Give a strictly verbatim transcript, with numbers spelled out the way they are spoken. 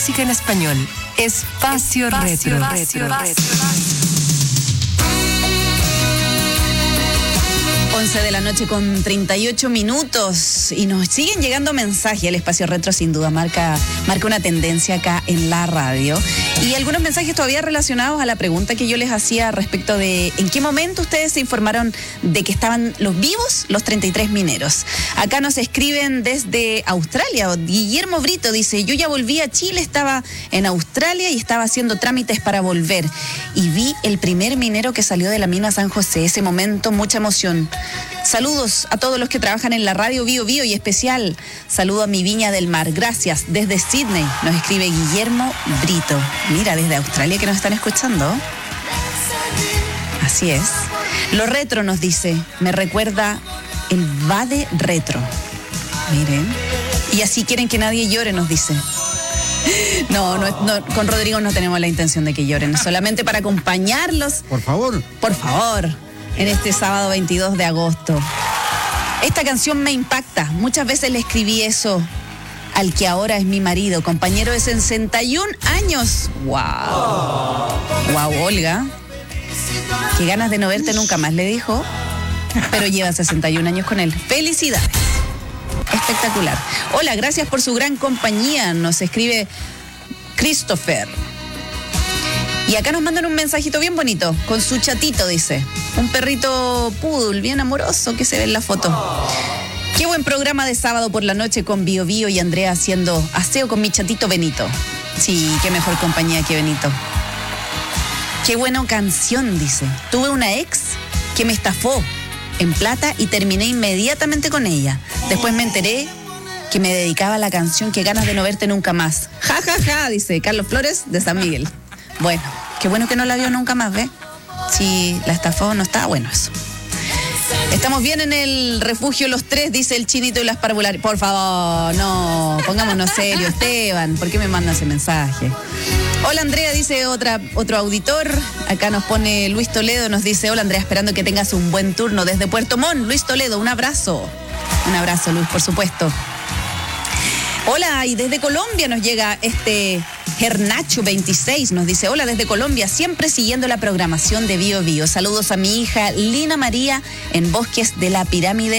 música en español. Espacio, Espacio Retro. Retro, Retro, Retro. once de la noche con treinta y ocho minutos y nos siguen llegando mensajes. El Espacio Retro sin duda marca, marca una tendencia acá en la radio. Y algunos mensajes todavía relacionados a la pregunta que yo les hacía respecto de en qué momento ustedes se informaron de que estaban los vivos los treinta y tres mineros. Acá nos escriben desde Australia. Guillermo Brito dice, yo ya volví a Chile, estaba en Australia y estaba haciendo trámites para volver. Y vi el primer minero que salió de la mina San José. Ese momento, mucha emoción. Saludos a todos los que trabajan en la radio Bio Bio y especial saludo a mi Viña del Mar. Gracias. Desde Sydney nos escribe Guillermo Brito. Mira, desde Australia que nos están escuchando. Así es. Lo retro nos dice, me recuerda el Vade Retro. Miren. Y así quieren que nadie llore, nos dice. No, no, no, con Rodrigo no tenemos la intención de que lloren, solamente para acompañarlos. Por favor. Por favor. En este sábado veintidós de agosto. Esta canción me impacta. Muchas veces le escribí eso al que ahora es mi marido, compañero de sesenta y un años. ¡Wow! ¡Wow, Olga! Qué ganas de no verte nunca más, le dijo. Pero lleva sesenta y un años con él. ¡Felicidades! Espectacular. Hola, gracias por su gran compañía. Nos escribe Christopher. Y acá nos mandan un mensajito bien bonito, con su chatito, dice. Un perrito poodle, bien amoroso, que se ve en la foto. Qué buen programa de sábado por la noche con Bio Bio y Andrea haciendo aseo con mi chatito Benito. Sí, qué mejor compañía que Benito. Qué buena canción, dice. Tuve una ex que me estafó en plata y terminé inmediatamente con ella. Después me enteré que me dedicaba a la canción Qué ganas de no verte nunca más. Ja, ja, ja, dice Carlos Flores de San Miguel. Bueno, qué bueno que no la vio nunca más, ¿ves? Si la estafó, no estaba bueno eso. Estamos bien en el refugio los tres, dice el Chinito y las parvularias. Por favor, no, pongámonos serios, Esteban. ¿Por qué me manda ese mensaje? Hola Andrea, dice otra, otro auditor. Acá nos pone Luis Toledo, nos dice, hola Andrea, esperando que tengas un buen turno desde Puerto Montt. Luis Toledo, un abrazo. Un abrazo, Luis, por supuesto. Hola, y desde Colombia nos llega este Gernacho veintiséis, nos dice, hola desde Colombia, siempre siguiendo la programación de Bio Bio. Saludos a mi hija Lina María en Bosques de la Pirámide.